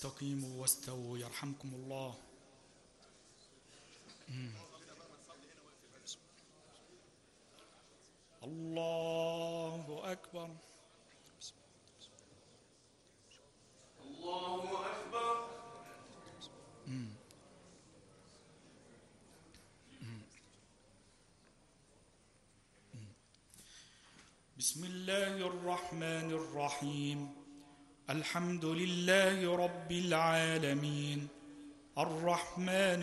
استقيموا واستووا يرحمكم الله. الله أكبر. الله أكبر. بسم الله الرحمن الرحيم. الحمد لله رب العالمين الرحمن